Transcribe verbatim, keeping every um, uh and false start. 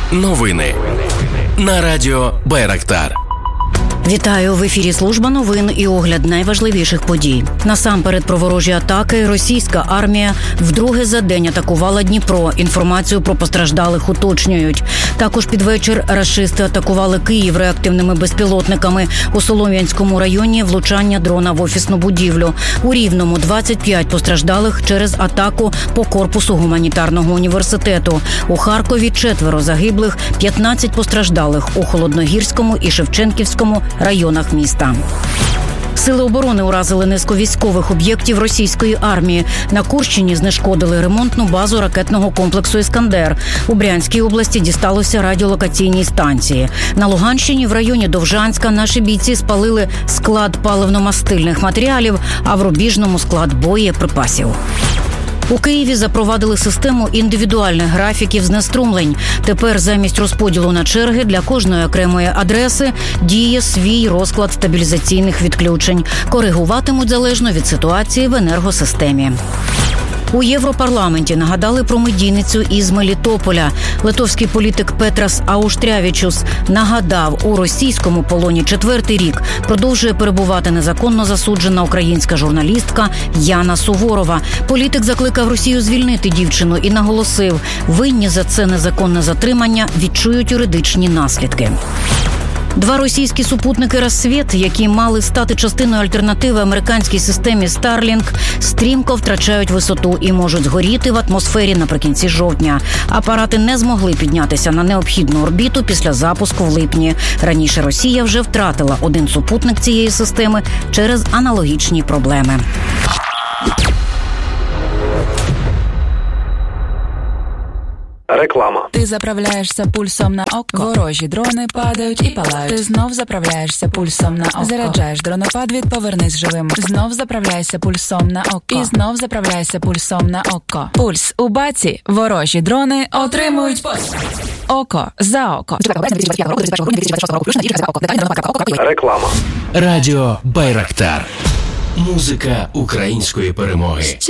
Новини на радіо Байрактар. Вітаю! В ефірі служба новин і огляд найважливіших подій. Насамперед про ворожі атаки. Російська армія вдруге за день атакувала Дніпро. Інформацію про постраждалих уточнюють. Також під вечір рашисти атакували Київ реактивними безпілотниками. У Солом'янському районі влучання дрона в офісну будівлю. У Рівному двадцять п'ять постраждалих через атаку по корпусу гуманітарного університету. У Харкові четверо загиблих, п'ятнадцять постраждалих у Холодногірському і Шевченківському районах міста. Сили оборони уразили низку військових об'єктів російської армії. На Курщині знешкодили ремонтну базу ракетного комплексу «Іскандер». У Брянській області дісталося радіолокаційній станції. На Луганщині в районі Довжанська наші бійці спалили склад паливно-мастильних матеріалів, а в Рубіжному – склад боєприпасів. У Києві запровадили систему індивідуальних графіків знеструмлень. Тепер замість розподілу на черги для кожної окремої адреси діє свій розклад стабілізаційних відключень. Коригуватимуть залежно від ситуації в енергосистемі. У Європарламенті нагадали про медійницю із Мелітополя. Литовський політик Петрас Ауштрявічус нагадав, у російському полоні четвертий рік продовжує перебувати незаконно засуджена українська журналістка Яна Суворова. Політик закликав Росію звільнити дівчину і наголосив, винні за це незаконне затримання відчують юридичні наслідки. Два російські супутники «Рассвіт», які мали стати частиною альтернативи американській системі Starlink, стрімко втрачають висоту і можуть згоріти в атмосфері наприкінці жовтня. Апарати не змогли піднятися на необхідну орбіту після запуску в липні. Раніше Росія вже втратила один супутник цієї системи через аналогічні проблеми. Реклама. Ти заправляєшся пульсом на око. Ворожі дрони падають і палають. Ти знов заправляєшся пульсом на око. Заряджаєш дронопад від «Повернись живим». Знов заправляєшся пульсом на око. І знов заправляєшся пульсом на око. Пульс у баці. Ворожі дрони отримують пульс. Око за око. Реклама. Радіо Байрактар. Музика української перемоги.